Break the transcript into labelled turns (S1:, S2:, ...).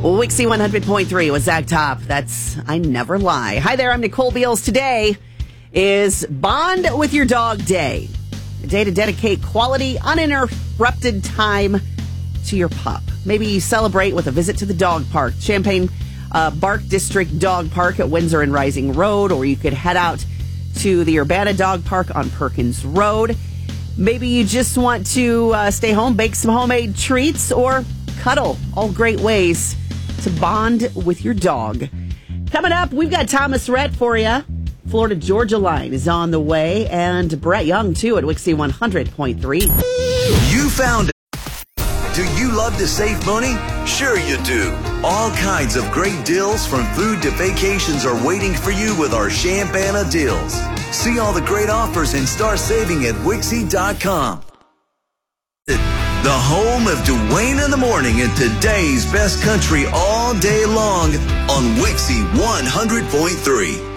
S1: Wixie 100.3 with Zach Top. That's I Never Lie. Hi there, I'm Nicole Beals. Today is Bond with Your Dog Day. A day to dedicate quality, uninterrupted time to your pup. Maybe you celebrate with a visit to the dog park, Champaign Bark District Dog Park at Windsor and Rising Road, or you could head out to the Urbana Dog Park on Perkins Road. Maybe you just want to stay home, bake some homemade treats, or cuddle. All great ways to bond with your dog. Coming up, we've got Thomas Rhett for you. Florida Georgia line is on the way, and Brett Young too at Wixie 100.3.
S2: You found it. Do you love to save money? Sure you do. All kinds of great deals from food to vacations are waiting for you with our Champana deals. See all the great offers and start saving at Wixie.com. The home of Dwayne in the Morning and today's best country all day long on Wixie 100.3.